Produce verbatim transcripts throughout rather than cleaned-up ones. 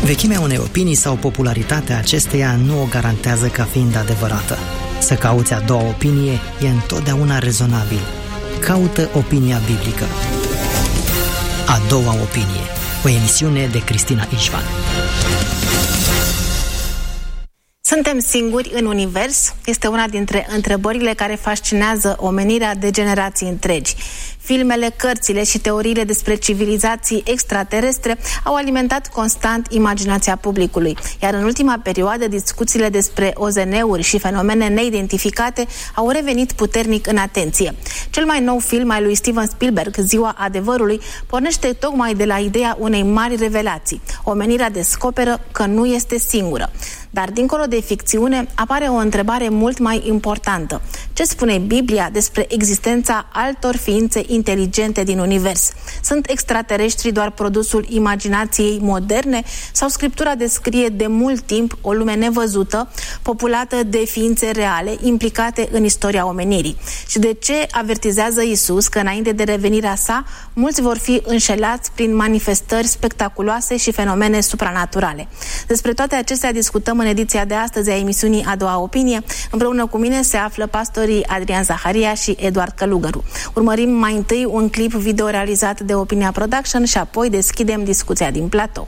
Vechimea unei opinii sau popularitatea acesteia nu o garantează ca fiind adevărată. Să cauți a doua opinie e întotdeauna rezonabil. Caută opinia biblică. A doua opinie, o emisiune de Cristina Ișvan. Suntem singuri în univers? Este una dintre întrebările care fascinează omenirea de generații întregi. Filmele, cărțile și teoriile despre civilizații extraterestre au alimentat constant imaginația publicului, iar în ultima perioadă discuțiile despre O Z N-uri și fenomene neidentificate au revenit puternic în atenție. Cel mai nou film al lui Steven Spielberg, Ziua Adevărului, pornește tocmai de la ideea unei mari revelații. Omenirea descoperă că nu este singură. Dar dincolo de ficțiune apare o întrebare mult mai importantă. Ce spune Biblia despre existența altor ființe inteligente din univers? Sunt extraterestri doar produsul imaginației moderne sau Scriptura descrie de mult timp o lume nevăzută, populată de ființe reale, implicate în istoria omenirii? Și de ce avertizează Iisus că înainte de revenirea sa, mulți vor fi înșelați prin manifestări spectaculoase și fenomene supranaturale? Despre toate acestea discutăm în ediția de astăzi a emisiunii A Doua Opinie. Împreună cu mine se află pastorii Adrian Zaharia și Eduard Călugăru. Urmărim mai întâi un clip video realizat de Opinia Production și apoi deschidem discuția din platou.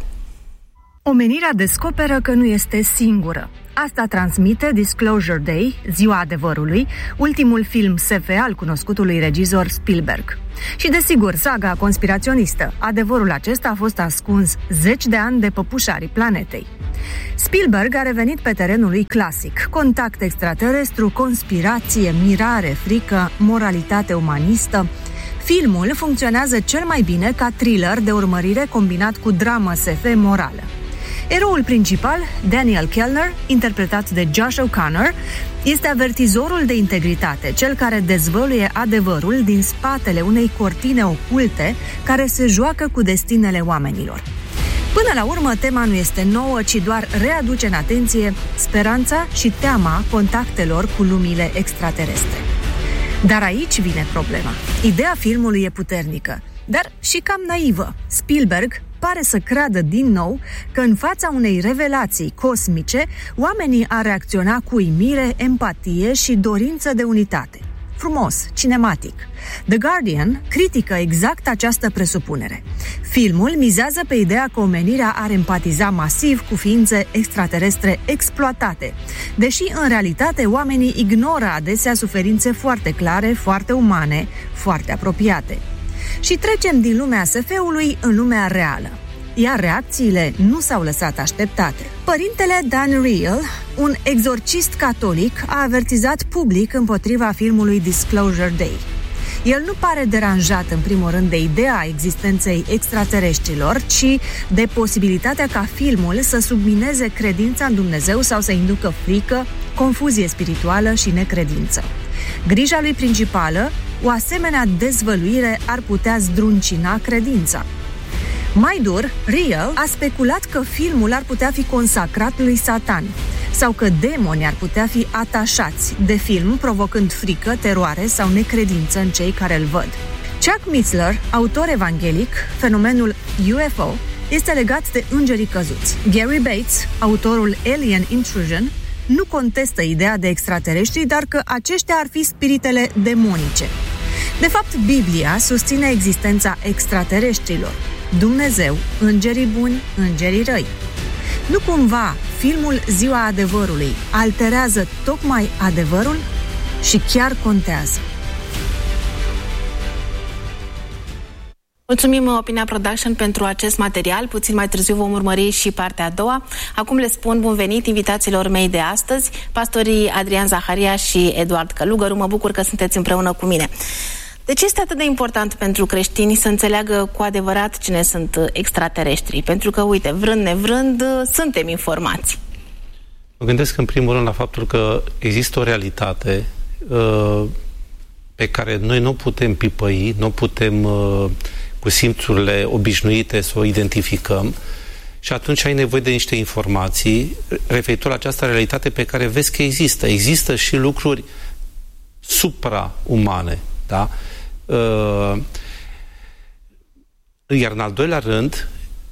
Omenirea descoperă că nu este singură. Asta transmite Disclosure Day, Ziua Adevărului, ultimul film S F al cunoscutului regizor Spielberg. Și desigur, saga conspiraționistă. Adevărul acesta a fost ascuns zeci de ani de păpușarii planetei. Spielberg a revenit pe terenul lui clasic: contact extraterestru, conspirație, mirare, frică, moralitate umanistă. Filmul funcționează cel mai bine ca thriller de urmărire combinat cu dramă S F morală. Eroul principal, Daniel Kellner, interpretat de Josh O'Connor, este avertizorul de integritate, cel care dezvăluie adevărul din spatele unei cortine oculte care se joacă cu destinele oamenilor. Până la urmă, tema nu este nouă, ci doar readuce în atenție speranța și teama contactelor cu lumile extraterestre. Dar aici vine problema. Ideea filmului e puternică, dar și cam naivă. Spielberg pare să creadă din nou că în fața unei revelații cosmice, oamenii ar reacționa cu uimire, empatie și dorință de unitate. Frumos, cinematic. The Guardian critică exact această presupunere. Filmul mizează pe ideea că omenirea ar empatiza masiv cu ființe extraterestre exploatate, deși în realitate oamenii ignoră adesea suferințe foarte clare, foarte umane, foarte apropiate. Și trecem din lumea S F-ului în lumea reală. Iar reacțiile nu s-au lăsat așteptate. Părintele Dan Riel, un exorcist catolic, a avertizat public împotriva filmului Disclosure Day. El nu pare deranjat în primul rând de ideea existenței extraterestrilor, ci de posibilitatea ca filmul să submineze credința în Dumnezeu sau să inducă frică, confuzie spirituală și necredință. Grija lui principală, o asemenea dezvăluire ar putea zdruncina credința. Mai dur, Riel a speculat că filmul ar putea fi consacrat lui Satan sau că demonii ar putea fi atașați de film, provocând frică, teroare sau necredință în cei care îl văd. Chuck Missler, autor evanghelic, fenomenul U F O este legat de îngerii căzuți. Gary Bates, autorul Alien Intrusion, nu contestă ideea de extraterestri, dar că aceștia ar fi spiritele demonice. De fapt, Biblia susține existența extraterestrilor. Dumnezeu, îngerii buni, îngerii răi. Nu cumva filmul Ziua Adevărului alterează tocmai adevărul? Și chiar contează. Mulțumim Opinia Production pentru acest material. Puțin mai târziu vom urmări și partea a doua. Acum le spun bun venit invitațiilor mei de astăzi, pastorii Adrian Zaharia și Eduard Călugăru. Mă bucur că sunteți împreună cu mine. De ce este atât de important pentru creștini să înțeleagă cu adevărat cine sunt extraterestrii? Pentru că, uite, vrând nevrând, suntem informați. Mă gândesc în primul rând la faptul că există o realitate uh, pe care noi nu putem pipăi, nu putem uh, cu simțurile obișnuite să o identificăm și atunci ai nevoie de niște informații referitor la această realitate pe care vezi că există. Există și lucruri supraumane, da? Uh, iar în al doilea rând,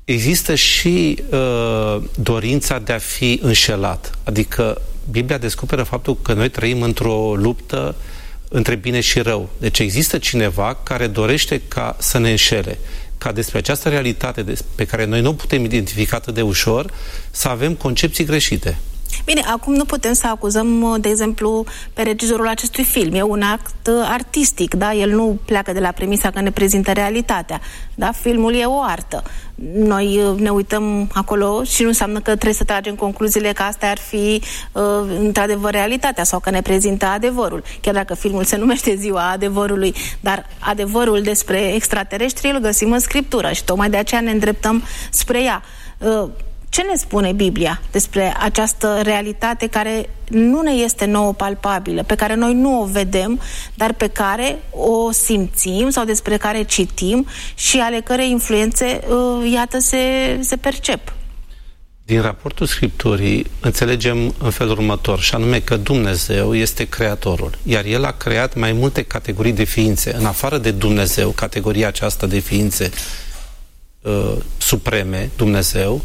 Există și uh, dorința de a fi înșelat. Adică Biblia descoperă faptul că noi trăim într-o luptă între bine și rău. Deci există cineva care dorește ca să ne înșele, ca despre această realitate pe care noi nu putem identifica atât de ușor, să avem concepții greșite. Bine, acum nu putem să acuzăm, de exemplu, pe regizorul acestui film. E un act artistic, da? El nu pleacă de la premisa că ne prezintă realitatea. Da? Filmul e o artă. Noi ne uităm acolo și nu înseamnă că trebuie să tragem concluziile că asta ar fi uh, într-adevăr realitatea sau că ne prezintă adevărul. Chiar dacă filmul se numește Ziua Adevărului, dar adevărul despre extraterestri îl găsim în Scriptură și tocmai de aceea ne îndreptăm spre ea. Uh, Ce ne spune Biblia despre această realitate care nu ne este nouă palpabilă, pe care noi nu o vedem, dar pe care o simțim sau despre care citim și ale cărei influențe, iată, se, se percep? Din raportul Scripturii înțelegem în felul următor, și anume că Dumnezeu este Creatorul, iar El a creat mai multe categorii de ființe. În afară de Dumnezeu, categoria aceasta de ființe uh, supreme, Dumnezeu,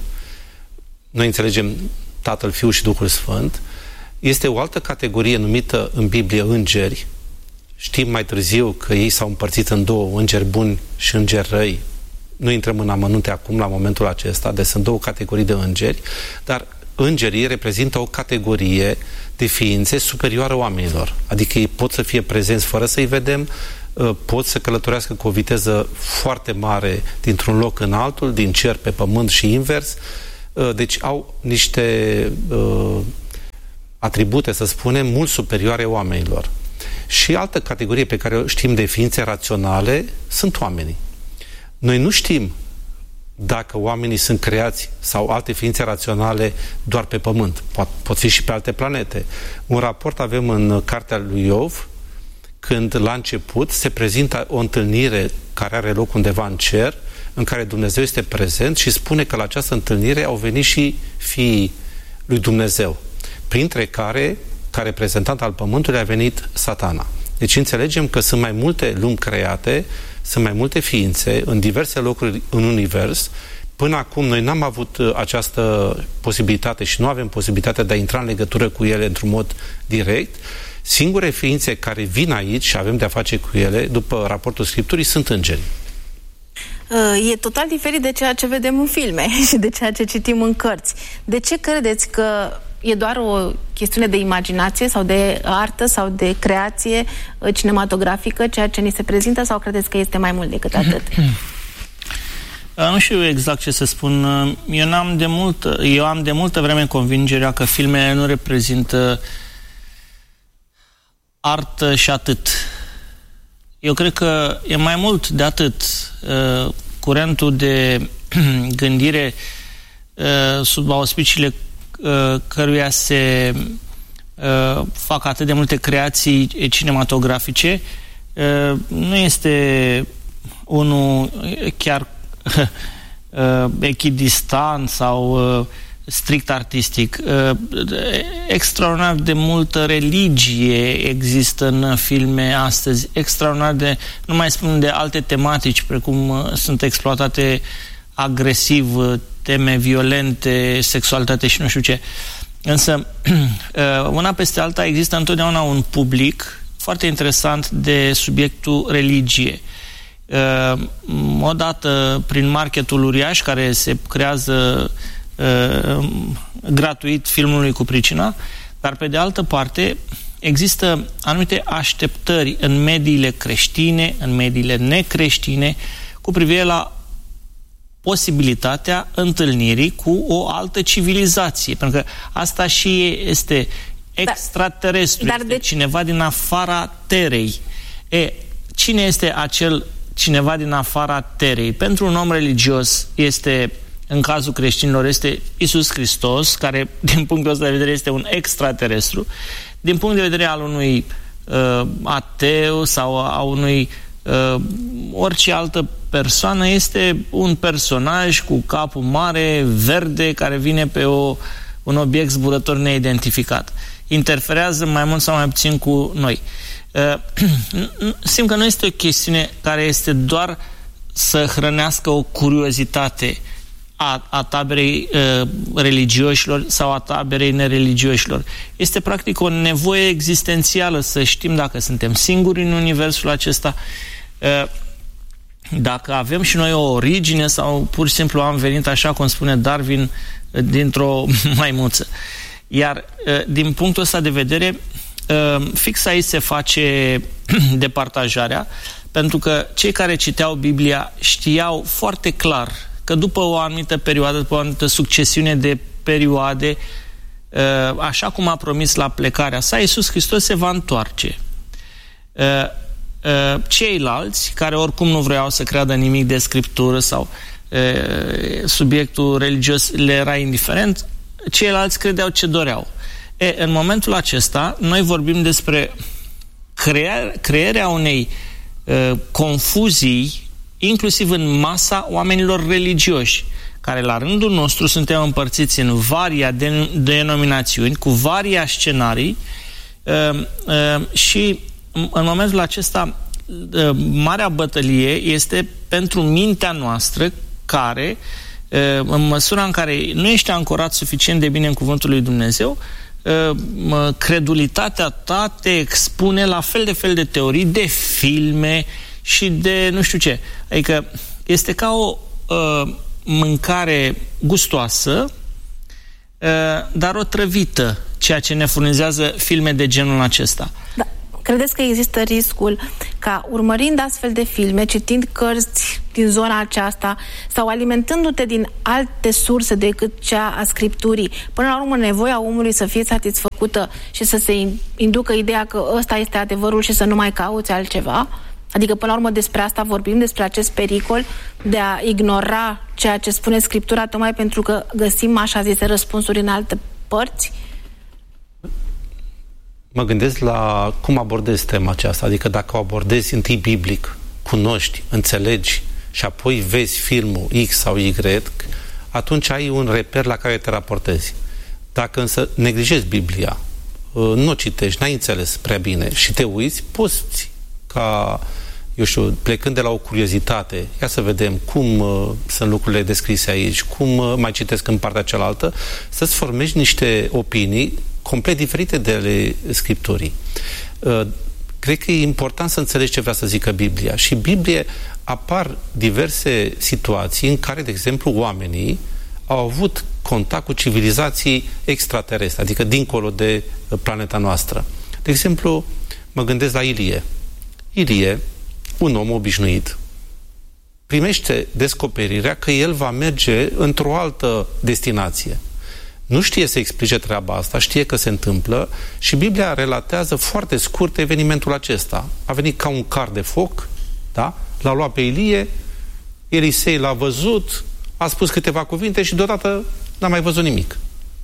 noi înțelegem Tatăl, Fiul și Duhul Sfânt, este o altă categorie numită în Biblie îngeri. Știm mai târziu că ei s-au împărțit în două, îngeri buni și îngeri răi. Nu intrăm în amănunte acum la momentul acesta, deci sunt două categorii de îngeri, dar îngerii reprezintă o categorie de ființe superioară oamenilor. Adică ei pot să fie prezenți fără să-i vedem, pot să călătorească cu o viteză foarte mare dintr-un loc în altul, din cer pe pământ și invers. Deci au niște uh, atribute, să spunem, mult superioare oamenilor. Și altă categorie pe care o știm de ființe raționale sunt oamenii. Noi nu știm dacă oamenii sunt creați sau alte ființe raționale doar pe pământ. Pot, pot fi și pe alte planete. Un raport avem în cartea lui Iov, când la început se prezintă o întâlnire care are loc undeva în cer, în care Dumnezeu este prezent și spune că la această întâlnire au venit și fiii lui Dumnezeu, printre care, ca reprezentant al Pământului, a venit Satana. Deci înțelegem că sunt mai multe lumi create, sunt mai multe ființe în diverse locuri în univers. Până acum noi n-am avut această posibilitate și nu avem posibilitatea de a intra în legătură cu ele într-un mod direct. Singure ființe care vin aici și avem de-a face cu ele, după raportul Scripturii, sunt îngeri. E total diferit de ceea ce vedem în filme și de ceea ce citim în cărți. De ce credeți că e doar o chestiune de imaginație sau de artă sau de creație cinematografică, ceea ce ni se prezintă, sau credeți că este mai mult decât atât? Nu știu exact ce să spun. Eu, n-am de mult, eu am de multă vreme convingerea că filmele nu reprezintă artă și atât. Eu cred că e mai mult de atât. Curentul de gândire sub auspiciile căruia se fac atât de multe creații cinematografice nu este unul chiar echidistant sau strict artistic. Extraordinar de multă religie există în filme astăzi, extraordinar de, nu mai spun de alte tematici, precum sunt exploatate agresiv, teme violente, sexualitate și nu știu ce. Însă, una peste alta, există întotdeauna un public foarte interesant de subiectul religie. Odată prin marketul uriaș care se creează Uh, gratuit filmului cu pricina, dar pe de altă parte există anumite așteptări în mediile creștine, în mediile necreștine, cu privire la posibilitatea întâlnirii cu o altă civilizație, pentru că asta și este extraterestru, dar, dar este de... cineva din afara terei. E, cine este acel cineva din afara terei? Pentru un om religios este, în cazul creștinilor, este Iisus Hristos, care din punctul ăsta de vedere este un extraterestru. Din punct de vedere al unui uh, ateu sau a unui uh, orice altă persoană, este un personaj cu capul mare, verde, care vine pe o, un obiect zburător neidentificat. Interferează mai mult sau mai puțin cu noi. Uh, simt că nu este o chestiune care este doar să hrănească o curiozitate a, a taberei uh, religioșilor sau a taberei nereligioșilor. Este practic o nevoie existențială să știm dacă suntem singuri în universul acesta, uh, dacă avem și noi o origine sau pur și simplu am venit, așa cum spune Darwin, dintr-o maimuță. Iar uh, din punctul ăsta de vedere, uh, fix aici se face departajarea, pentru că cei care citeau Biblia știau foarte clar că după o anumită perioadă, după o anumită succesiune de perioade, așa cum a promis la plecarea sa, Iisus Hristos se va întoarce. Ceilalți, care oricum nu vreau să creadă nimic de Scriptură sau subiectul religios le era indiferent, ceilalți credeau ce doreau. E, în momentul acesta, noi vorbim despre crea, crearea unei uh, confuzii inclusiv în masa oamenilor religioși, care la rândul nostru suntem împărțiți în varia denominațiuni, cu varia scenarii uh, uh, și în momentul acesta uh, marea bătălie este pentru mintea noastră, care uh, în măsura în care nu ești ancorat suficient de bine în cuvântul lui Dumnezeu, uh, credulitatea ta te expune la fel de fel de teorii, de filme și de nu știu ce. Adică este ca o uh, mâncare gustoasă, uh, dar o trăvită, ceea ce ne furnizează filme de genul acesta. Da. Credeți că există riscul ca, urmărind astfel de filme, citind cărți din zona aceasta sau alimentându-te din alte surse decât cea a Scripturii, până la urmă nevoia omului să fie satisfăcută și să se inducă ideea că ăsta este adevărul și să nu mai cauți altceva? Adică, până la urmă, despre asta vorbim, despre acest pericol de a ignora ceea ce spune Scriptura, tocmai pentru că găsim, așa zise, răspunsuri în alte părți? Mă gândesc la cum abordezi tema aceasta. Adică dacă o abordezi întâi biblic, cunoști, înțelegi și apoi vezi filmul X sau Y, atunci ai un reper la care te raportezi. Dacă însă neglijezi Biblia, nu o citești, n-ai înțeles prea bine și te uiți, poți ca, eu știu, plecând de la o curiozitate, ia să vedem cum uh, sunt lucrurile descrise aici, cum uh, mai citesc în partea cealaltă, să-ți formezi niște opinii complet diferite de ale Scripturii. Uh, cred că e important să înțelegi ce vrea să zică Biblia. Și în Biblie apar diverse situații în care, de exemplu, oamenii au avut contact cu civilizații extraterestre, adică dincolo de planeta noastră. De exemplu, mă gândesc la Ilie. Ilie, un om obișnuit, primește descoperirea că el va merge într-o altă destinație. Nu știe să explice treaba asta, știe că se întâmplă și Biblia relatează foarte scurt evenimentul acesta. A venit ca un car de foc, da? L-a luat pe Ilie, Elisei l-a văzut, a spus câteva cuvinte și deodată n-a mai văzut nimic.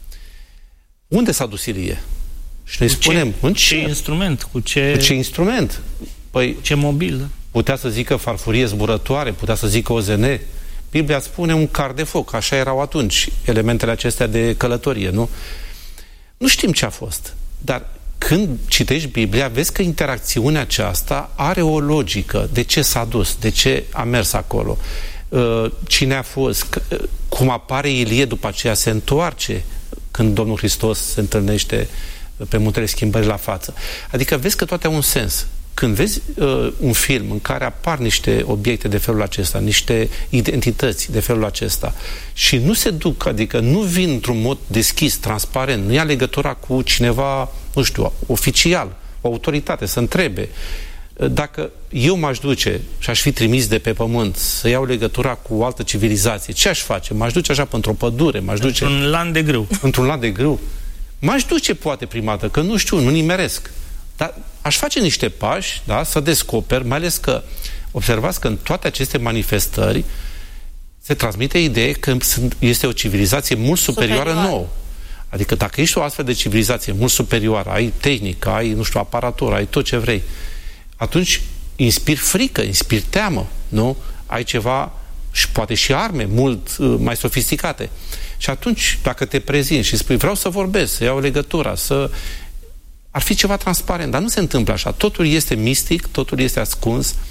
Unde s-a dus Ilie? Și noi cu spunem, ce, în ce? ce instrument? Cu ce, cu ce instrument? Păi, ce mobil? Da? Putea să zică farfurie zburătoare, putea să zică O Z N. Biblia spune un car de foc, așa erau atunci elementele acestea de călătorie, nu? Nu știm ce a fost, dar când citești Biblia, vezi că interacțiunea aceasta are o logică. De ce s-a dus? De ce a mers acolo? Cine a fost? Cum apare Ilie, după aceea se întoarce când Domnul Hristos se întâlnește pe muntele Schimbării la față. Adică vezi că toate au un sens. Când vezi uh, un film în care apar niște obiecte de felul acesta, niște identități de felul acesta și nu se duc, adică nu vin într-un mod deschis, transparent, nu ia legătura cu cineva, nu știu, oficial, o autoritate, să întrebe. Dacă eu m-aș duce și aș fi trimis de pe pământ să iau legătura cu o altă civilizație, ce aș face? M-aș duce așa într-o pădure, m-aș duce... Într-un lan de grâu. Într-un lan de grâu. M-aș duce, poate, prima dată, că nu știu, nu nimeresc. Dar aș face niște pași, da, să descoper, mai ales că observați că în toate aceste manifestări se transmite ideea că este o civilizație mult superioară Superior. nouă. Adică dacă ești o astfel de civilizație mult superioară, ai tehnică, ai, nu știu, aparatură, ai tot ce vrei, atunci inspiri frică, inspiri teamă, nu? Ai ceva și poate și arme mult uh, mai sofisticate. Și atunci, dacă te prezinți și spui, vreau să vorbesc, să iau legătura, să... ar fi ceva transparent, dar nu se întâmplă așa. Totul este mistic, totul este ascuns.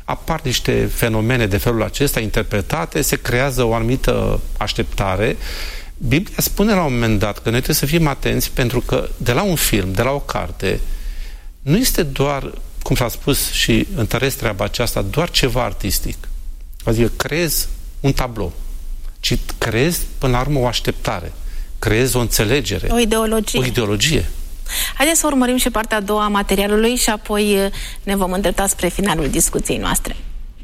apar niște fenomene de felul acesta interpretate, se creează o anumită așteptare. Biblia spune la un moment dat că noi trebuie să fim atenți, pentru că de la un film, de la o carte, nu este doar, cum s-a spus și întăresc treaba aceasta, doar ceva artistic. Adică creezi un tablou, ci creezi până la urmă o așteptare, creezi o înțelegere, o ideologie. O ideologie. Haideți să urmărim și partea a doua a materialului și apoi ne vom îndrepta spre finalul discuției noastre.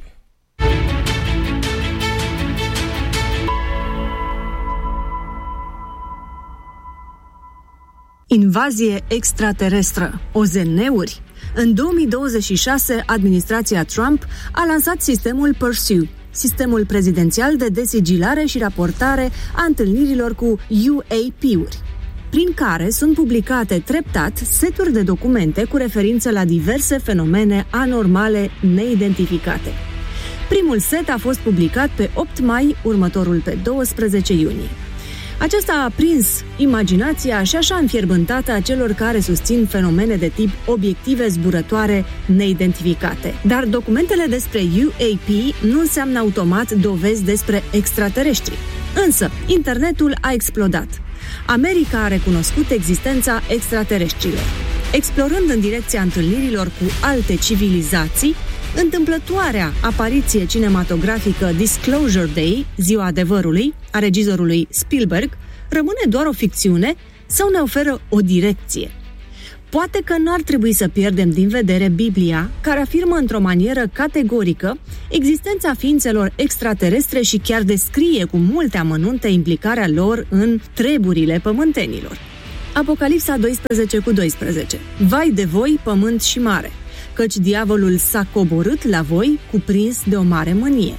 Invazie extraterestră, O Z N-uri. În două mii douăzeci și șase, administrația Trump a lansat sistemul Pursuit, sistemul prezidențial de desigilare și raportare a întâlnirilor cu U A P-uri, prin care sunt publicate treptat seturi de documente cu referință la diverse fenomene anormale neidentificate. Primul set a fost publicat pe opt mai, următorul pe doisprezece iunie. Acesta a aprins imaginația și așa înfierbântată a celor care susțin fenomene de tip obiective zburătoare neidentificate. Dar documentele despre U A P nu înseamnă automat dovezi despre extraterestri. Însă, internetul a explodat. America a recunoscut existența extraterestrilor. Explorând în direcția întâlnirilor cu alte civilizații, întâmplătoarea apariție cinematografică Disclosure Day, Ziua Adevărului, a regizorului Spielberg, rămâne doar o ficțiune sau ne oferă o direcție? Poate că n-ar trebui să pierdem din vedere Biblia, care afirmă într-o manieră categorică existența ființelor extraterestre și chiar descrie cu multe amănunte implicarea lor în treburile pământenilor. Apocalipsa doisprezece cu doisprezece. Vai de voi, pământ și mare, căci diavolul s-a coborât la voi, cuprins de o mare mânie.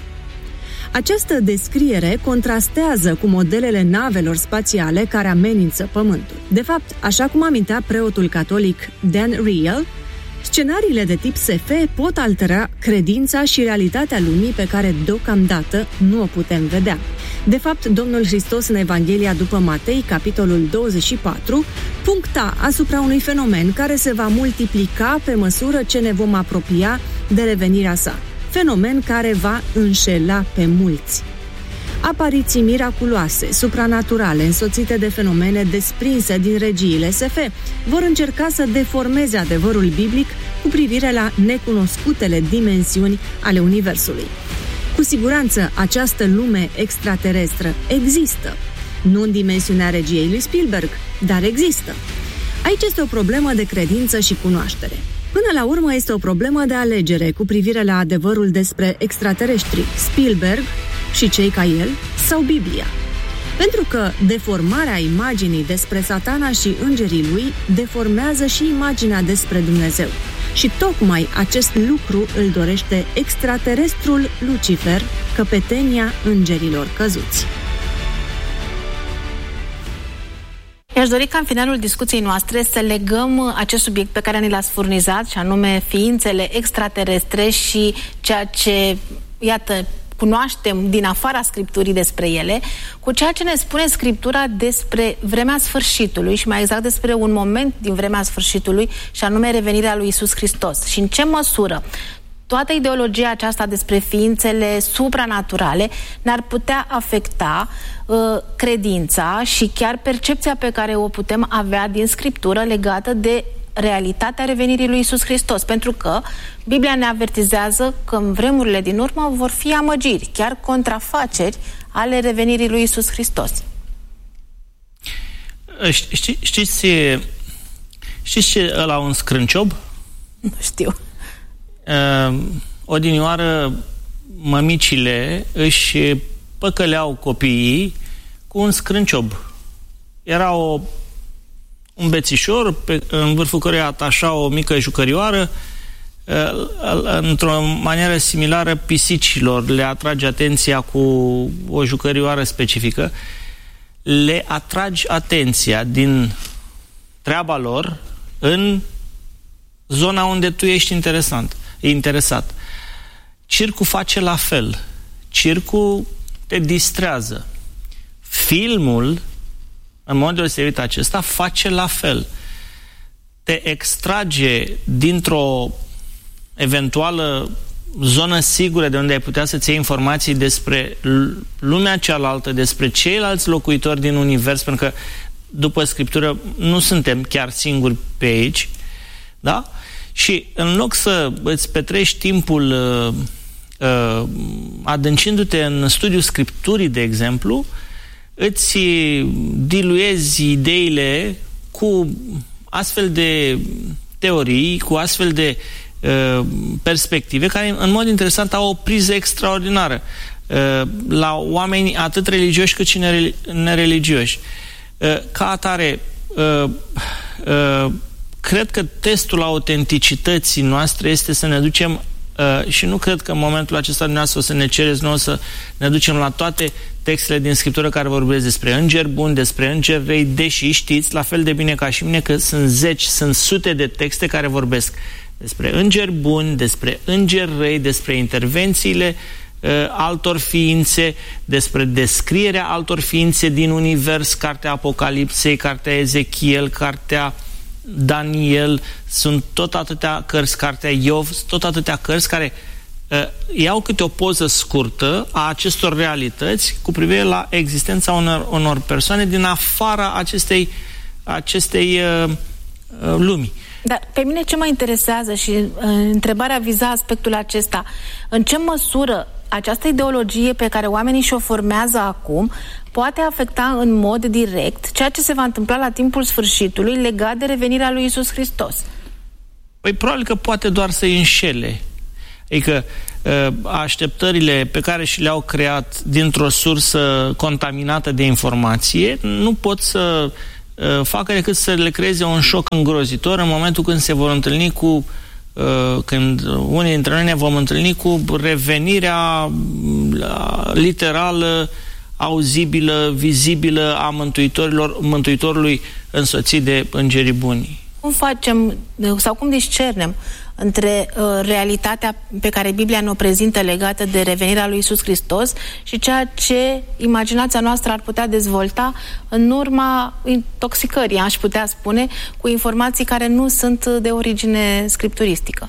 Această descriere contrastează cu modelele navelor spațiale care amenință Pământul. De fapt, așa cum amintea preotul catolic Dan Riel, scenariile de tip S F pot altera credința și realitatea lumii pe care deocamdată nu o putem vedea. De fapt, Domnul Hristos în Evanghelia după Matei, capitolul douăzeci și patru, puncta asupra unui fenomen care se va multiplica pe măsură ce ne vom apropia de revenirea sa. Fenomen care va înșela pe mulți. Apariții miraculoase, supranaturale, însoțite de fenomene desprinse din regiile S F, vor încerca să deformeze adevărul biblic cu privire la necunoscutele dimensiuni ale Universului. Cu siguranță, această lume extraterestră există. Nu în dimensiunea regiei lui Spielberg, dar există. Aici este o problemă de credință și cunoaștere. Până la urmă este o problemă de alegere cu privire la adevărul despre extraterestri, Spielberg și cei ca el sau Biblia. Pentru că deformarea imaginii despre Satana și îngerii lui deformează și imaginea despre Dumnezeu. Și tocmai acest lucru îl dorește extraterestrul Lucifer, căpetenia îngerilor căzuți. I-aș dori ca în finalul discuției noastre să legăm acest subiect pe care ni l-ați furnizat, și anume ființele extraterestre și ceea ce, iată, cunoaștem din afara Scripturii despre ele, cu ceea ce ne spune Scriptura despre vremea sfârșitului și mai exact despre un moment din vremea sfârșitului, și anume revenirea lui Iisus Hristos. Și în ce măsură toată ideologia aceasta despre ființele supranaturale ne-ar putea afecta uh, credința și chiar percepția pe care o putem avea din Scriptură legată de realitatea revenirii lui Iisus Hristos, pentru că Biblia ne avertizează că în vremurile din urmă vor fi amăgiri, chiar contrafaceri ale revenirii lui Iisus Hristos. Ști, știți, știți ce ăla un scrânciob? Nu știu. Uh, odinioară mămicile își păcăleau copiii cu un scrânciob. Era o un bețișor pe, în vârful căruia atașa o mică jucărioară. Într-o manieră similară pisicilor le atrage atenția cu o jucărioară specifică. Le atragi atenția din treaba lor în zona unde tu ești interesant, interesat. Circul face la fel. Circul te distrează. Filmul, în mod deosebit acesta, face la fel. Te extrage dintr-o eventuală zonă sigură de unde ai putea să-ți iei informații despre lumea cealaltă, despre ceilalți locuitori din univers, pentru că după Scriptură nu suntem chiar singuri pe aici, da? Și în loc să îți petrești timpul uh, uh, adâncindu-te în studiul Scripturii, de exemplu, îți diluezi ideile cu astfel de teorii, cu astfel de uh, perspective, care în mod interesant au o priză extraordinară uh, la oameni atât religioși cât și nereligioși. Uh, ca atare, uh, uh, cred că testul autenticității noastre este să ne ducem uh, și nu cred că în momentul acesta dumneavoastră o să ne cereți nouă să ne ducem la toate textele din Scriptură care vorbesc despre îngeri buni, despre îngeri răi, deși știți, la fel de bine ca și mine, că sunt zeci, sunt sute de texte care vorbesc despre îngeri buni, despre îngeri răi, despre intervențiile uh, altor ființe, despre descrierea altor ființe din univers, cartea Apocalipsei, cartea Ezechiel, cartea Daniel, sunt tot atâtea cărți, cartea Iov, tot atâtea cărți care uh, iau câte o poză scurtă a acestor realități cu privire la existența unor, unor persoane din afara acestei, acestei uh, uh, lumi. Dar pe mine ce mă interesează și uh, întrebarea viza aspectul acesta, în ce măsură această ideologie pe care oamenii și-o formează acum poate afecta în mod direct ceea ce se va întâmpla la timpul sfârșitului legat de revenirea lui Iisus Hristos? Păi probabil că poate doar să-i înșele. Adică așteptările pe care și le-au creat dintr-o sursă contaminată de informație nu pot să facă decât să le creeze un șoc îngrozitor în momentul când se vor întâlni cu când unii dintre noi ne vom întâlni cu revenirea literală, auzibilă, vizibilă a mântuitorilor, Mântuitorului însoțit de îngerii buni. Cum facem sau cum discernem între uh, realitatea pe care Biblia ne-o prezintă legată de revenirea lui Iisus Hristos și ceea ce imaginația noastră ar putea dezvolta în urma intoxicării, aș putea spune, cu informații care nu sunt de origine scripturistică?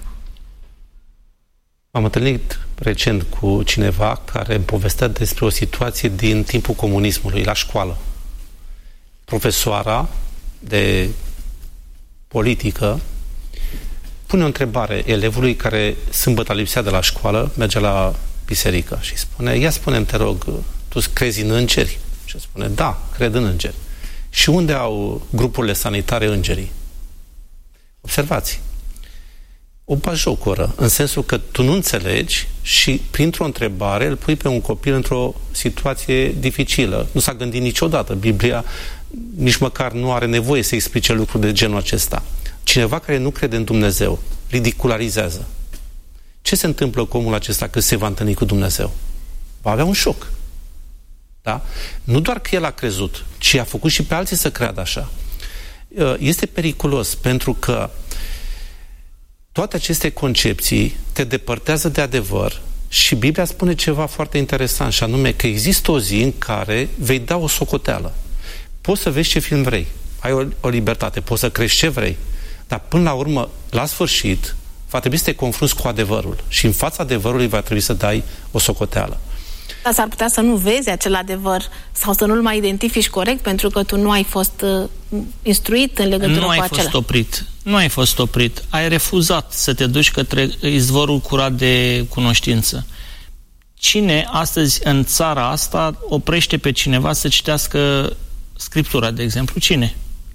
Am întâlnit recent cu cineva care îmi povestea despre o situație din timpul comunismului, la școală. Profesoara de politică pune o întrebare elevului care sâmbătă lipsea de la școală, merge la biserică și spune, ia spune-mi, te rog, tu crezi în îngeri? Și spune, da, cred în îngeri. Și unde au grupurile sanitare îngerii? Observați. O bajocură, în sensul că tu nu înțelegi și printr-o întrebare îl pui pe un copil într-o situație dificilă. Nu s-a gândit niciodată. Biblia nici măcar nu are nevoie să explice lucruri de genul acesta. Cineva care nu crede în Dumnezeu ridicularizează. Ce se întâmplă cu omul acesta când se va întâlni cu Dumnezeu? Va avea un șoc. Da? Nu doar că el a crezut, ci a făcut și pe alții să creadă așa. Este periculos pentru că toate aceste concepții te depărtează de adevăr și Biblia spune ceva foarte interesant, și anume că există o zi în care vei da o socoteală. Poți să vezi ce film vrei, ai o, o libertate, poți să crești ce vrei, dar până la urmă, la sfârșit, va trebui să te confrunți cu adevărul și în fața adevărului va trebui să dai o socoteală. Dar s-ar putea să nu vezi acel adevăr sau să nu-l mai identifici corect pentru că tu nu ai fost uh, instruit în legătură nu cu acela. Nu ai fost oprit. Nu ai fost oprit. Ai refuzat să te duci către izvorul curat de cunoștință. Cine astăzi în țara asta oprește pe cineva să citească Scriptura, de exemplu? Cine?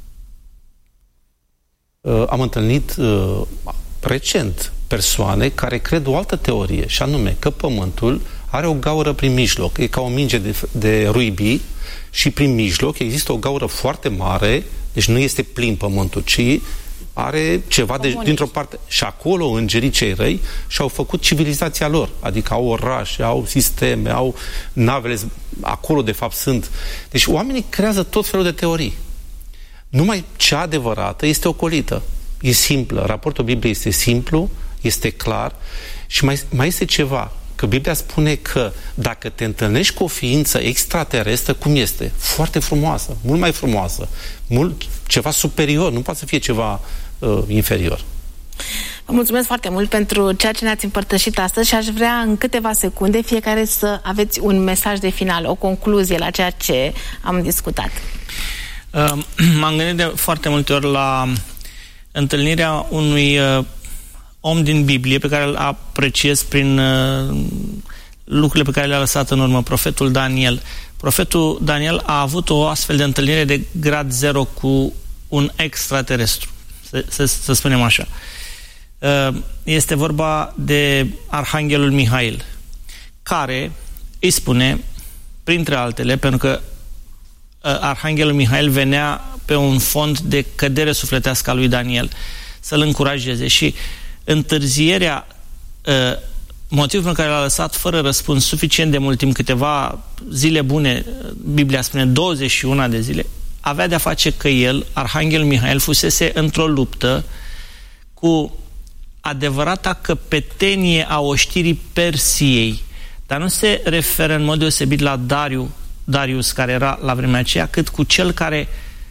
Uh, am întâlnit uh, recent persoane care cred o altă teorie, și anume că Pământul are o gaură prin mijloc. E ca o minge de, de ruibii și prin mijloc există o gaură foarte mare, deci nu este plin Pământul, ci are ceva de, dintr-o parte. Și acolo îngerii cei răi și-au făcut civilizația lor. Adică au orașe, au sisteme, au navele, acolo de fapt sunt. Deci oamenii creează tot felul de teorii. Numai cea adevărată este ocolită. E simplă. Raportul Bibliei este simplu, este clar și mai, mai este ceva. Că Biblia spune că dacă te întâlnești cu o ființă extraterestră, cum este? Foarte frumoasă, mult mai frumoasă, mult, ceva superior, nu poate să fie ceva uh, inferior. Vă mulțumesc foarte mult pentru ceea ce ne-ați împărtășit astăzi și aș vrea în câteva secunde fiecare să aveți un mesaj de final, o concluzie la ceea ce am discutat. Uh, m-am gândit de foarte multe ori la întâlnirea unui uh, om din Biblie pe care îl apreciez prin uh, lucrurile pe care le-a lăsat în urmă, profetul Daniel. Profetul Daniel a avut o astfel de întâlnire de grad zero cu un extraterestru, să, să, să spunem așa. Este vorba de Arhanghelul Mihail, care îi spune, printre altele, pentru că Arhanghelul Mihail venea pe un fond de cădere sufletească a lui Daniel, să-l încurajeze, și întârzierea, motivul pentru care l-a lăsat fără răspuns suficient de mult timp, câteva zile bune, Biblia spune douăzeci și unu de zile, avea de-a face că el, Arhanghelul Mihail, fusese într-o luptă cu adevărata căpetenie a oștirii Persiei, dar nu se referă în mod deosebit la Dariu, Darius, care era la vremea aceea, cât cu cel care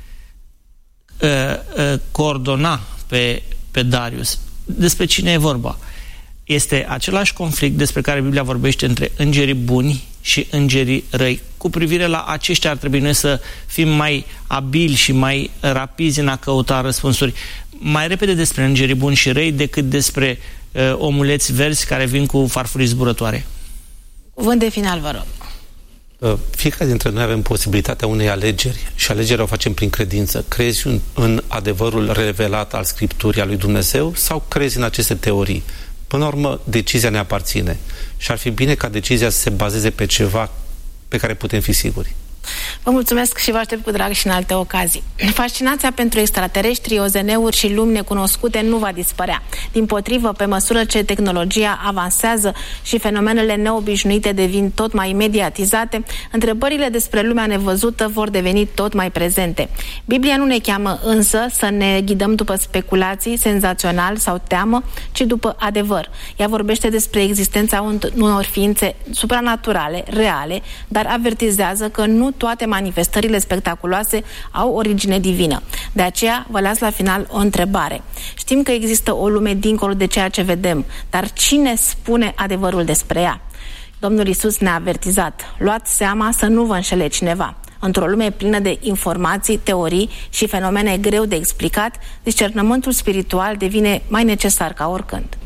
uh, uh, coordona pe, pe Darius. Despre cine e vorba? Este același conflict despre care Biblia vorbește între îngerii buni și îngerii răi. Cu privire la aceștia ar trebui noi să fim mai abili și mai rapizi în a căuta răspunsuri mai repede despre îngerii buni și răi decât despre uh, omuleți verzi care vin cu farfurii zburătoare. Cuvânt de final, vă rog. Uh, fiecare dintre noi avem posibilitatea unei alegeri și alegerea o facem prin credință. Crezi în, în adevărul revelat al Scripturii, al lui Dumnezeu, sau crezi în aceste teorii? Până la urmă, decizia ne aparține și ar fi bine ca decizia să se bazeze pe ceva pe care putem fi siguri. Vă mulțumesc și vă aștept cu drag și în alte ocazii. Fascinația pentru extraterestri, O Z N-uri și lumi necunoscute nu va dispărea. Dimpotrivă, pe măsură ce tehnologia avansează și fenomenele neobișnuite devin tot mai mediatizate, întrebările despre lumea nevăzută vor deveni tot mai prezente. Biblia nu ne cheamă însă să ne ghidăm după speculații, senzațional sau teamă, ci după adevăr. Ea vorbește despre existența unor ființe supranaturale, reale, dar avertizează că nu toate manifestările spectaculoase au origine divină. De aceea vă las la final o întrebare. Știm că există o lume dincolo de ceea ce vedem, dar cine spune adevărul despre ea? Domnul Iisus ne-a avertizat. Luați seama să nu vă înșele cineva. Într-o lume plină de informații, teorii și fenomene greu de explicat, discernământul spiritual devine mai necesar ca oricând.